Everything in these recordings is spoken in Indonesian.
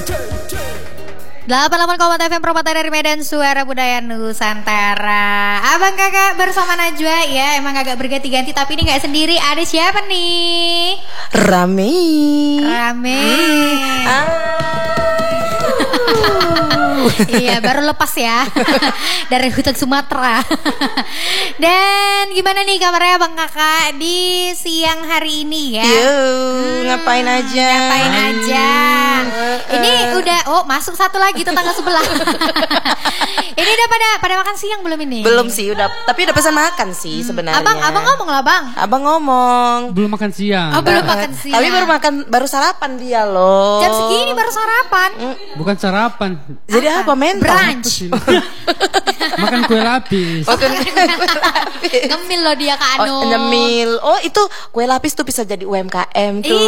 88,4 FM Permata dari Medan, suara budaya Nusantara. Abang kakak bersama Najwa ya, emang agak berganti-ganti tapi ini nggak sendiri. Ada siapa nih? Rame. Iya, baru lepas ya dari hutan Sumatera. Dan gimana nih kabarnya Bang Kakak di siang hari ini ya? Ngapain aja? Ini udah masuk satu lagi tetangga sebelah. Ini udah pada makan siang belum ini? Belum sih, tapi udah pesan makan sih sebenarnya. Abang ngomong lah Bang. Abang ngomong. Belum makan siang. Oh, belum makan siang. Tapi baru sarapan dia loh. Jam segini baru sarapan. Bukan sarapan. Jadi apa mental? Brunch. Makan kue lapis. Makan kue lapis. Ngemil loh dia Kak Anu. Ngemil. Oh itu kue lapis tuh bisa jadi UMKM tuh.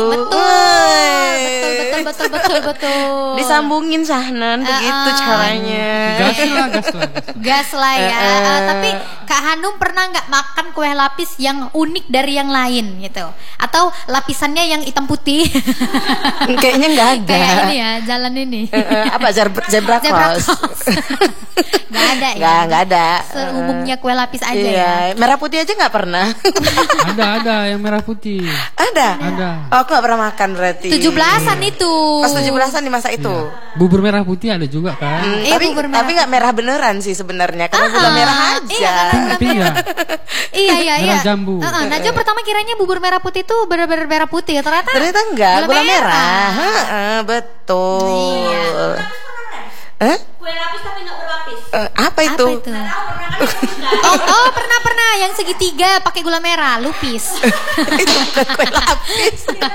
Betul. Disambungin Sahnan begitu caranya. Gas lah ya. Tapi Kak Hanum pernah nggak makan kue lapis yang unik dari yang lain gitu? Atau lapisannya yang hitam putih? Kayaknya nggak ada. Kayak ini ya, jalan ini. Apa zebra cross? Nggak ada ya? Nggak ada. Seumumnya kue lapis aja ya. Merah putih aja nggak pernah. Ada yang merah putih. Ada. Oh, aku nggak pernah makan berarti. 17-an itu. Pas 17-an di masa itu. Iya. Bubur merah putih ada juga kan? Tapi nggak merah beneran sih sebenarnya, karena gula merah aja. Tapi enggak. Iya. Merah jambu. Najwa pertama kiranya bubur merah putih itu benar-benar merah putih, ternyata enggak, gula merah. Betul. Iya. Kue lapis tapi nggak berlapis. Apa itu? Pernah yang segitiga pakai gula merah, lupis. Itu bukan kue lapis.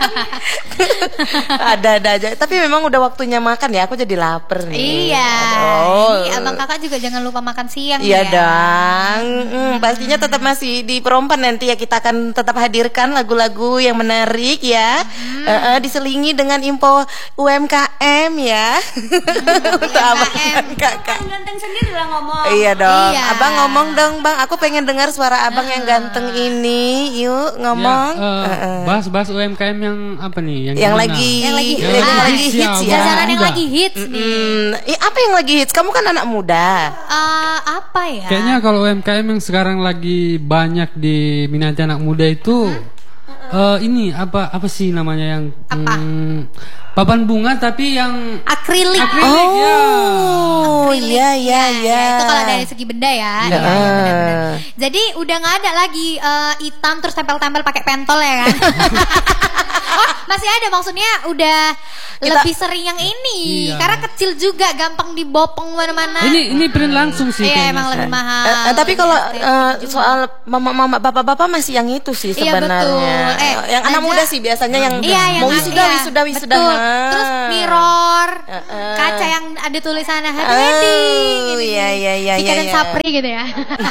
ada aja. Tapi memang udah waktunya makan ya. Aku jadi lapar nih. Iya. Ini abang kakak juga jangan lupa makan siang ya. Iya dong. Hmm. Pastinya tetap masih di Perompan nanti ya, kita akan tetap hadirkan lagu-lagu yang menarik ya. Diselingi dengan info UMKM ya. Untuk abang kakak. Ganteng sendiri lah ngomong. Iya dong. Iya. Abang ngomong dong Bang. Aku pengen dengar suara abang yang ganteng ini. Yuk ngomong. Bahas UMKM yang apa nih? Yang lagi hits ya. Jajanan yang lagi hits nih. Apa yang lagi hits? Kamu kan anak muda. Apa ya? Kayaknya kalau UMKM yang sekarang lagi banyak diminati anak muda itu ini apa sih namanya yang papan bunga tapi yang akrilik ya. Iya. Itu kalau dari segi benda ya. Iya. Benar. Jadi udah nggak ada lagi hitam terus tempel-tempel pakai pentol ya kan? Masih ada, maksudnya udah lebih sering yang ini. Iya. Karena kecil juga, gampang dibopong mana-mana. Ini print langsung sih. Iya, emang lebih mahal. Tapi kalau soal mama bapak-bapak masih yang itu sih sebenarnya. Iya, betul. Yang anak muda sih biasanya yang mau wisuda. Betul. Terus mirror, kaca yang ada tulisannya happy wedding. Iya. Cika dan Sapri gitu ya.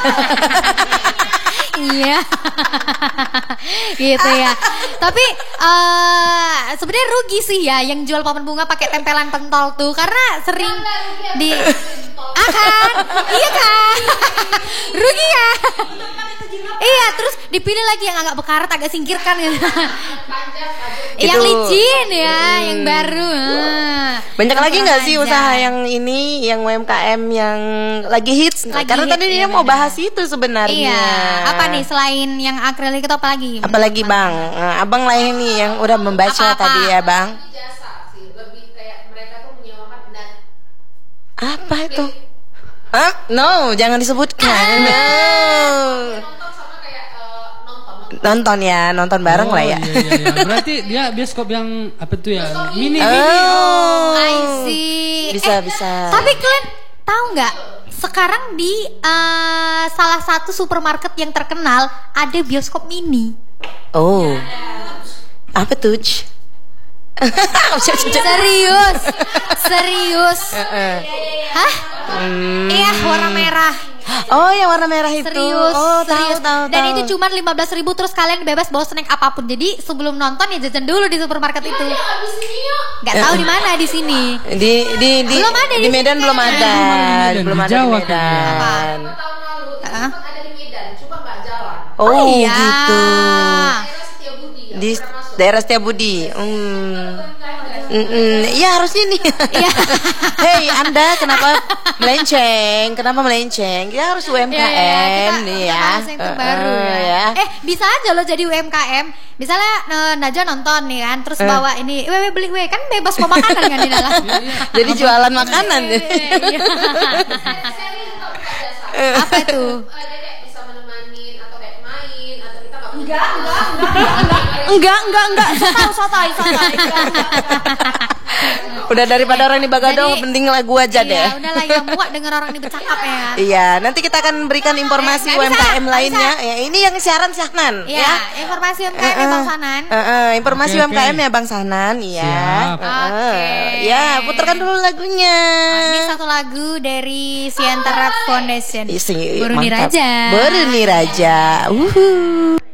Iya. Gitu ya. Tapi sebenarnya rugi sih ya yang jual papan bunga pakai tempelan pentol tuh, karena sering di iya kan? Rugi ya. Iya, terus dipilih lagi yang agak bekarat, agak singkirkan gitu. Yang licin ya, yang baru. Banyak lagi nggak sih usaha yang ini, yang UMKM yang lagi hits? Karena tadi dia mau bahas itu sebenarnya. Iya. Apa nih selain yang akrilik itu apa lagi? Apalagi Bang, abang lah ini yang udah membaca tadi ya Bang. Jasa sih, lebih kayak mereka tuh menyewakan dan apa itu? No, jangan disebutkan. No. nonton sama kayak Nonton bareng lah ya. Iya. Berarti dia bioskop yang apa tuh ya? Mini. I see. Bisa. Tapi kalian tahu nggak? Sekarang di salah satu supermarket yang terkenal ada bioskop mini. Oh. Apa tuh? Serius. Hah? Iya, warna merah. Oh, yang warna merah itu. Serius. Tahu. Dan itu cuma 15.000 terus kalian bebas bawa snack apapun. Jadi sebelum nonton ya jajan dulu di supermarket itu. Nggak tahu di mana di sini. Belum ada di Medan, belum ada. Belum ada di Jawa Medan. tahun lalu ada di Medan, cuma nggak jalan. Oh, iya. gitu. Daerah Setiabudi. Di daerah Setiabudi. Iya harusnya nih. Iya. Hei Anda kenapa melenceng? Kenapa melenceng? Ya harus UMKM nih ya. Bahasa yang terbaru ya. Bisa aja lo jadi UMKM. Misalnya Najwa nonton nih kan, terus bawa ini, beli kan bebas bawa makanan kan di dalam. Jadi jualan makanan. Apa tuh? Dedek bisa menemani atau kayak main atau kita nggak Enggak. Sotai. Udah daripada orang di Bagadong, Jadi, penting lagu aja deh. Iya, udah lah yang muak denger orang ini bercakap ya. Iya, nanti kita akan berikan informasi Nggak bisa, UMKM nggak lainnya. bisa. Ya, ini yang siaran Syahnan. Iya, informasi UMKM ya Bang Sanan. Informasi Oke, UMKM oke. ya Bang Sahnan. Iya. Siap. Oke. Ya, putarkan dulu lagunya. Ini satu lagu dari Siantara Foundation. Isi, Baru mantap. Niraja. Baru Niraja.